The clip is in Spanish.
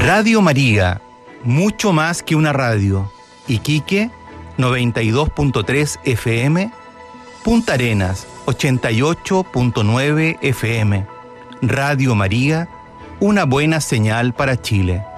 Radio María, mucho más que una radio. Iquique, 92.3 FM. Punta Arenas, 88.9 FM. Radio María, una buena señal para Chile.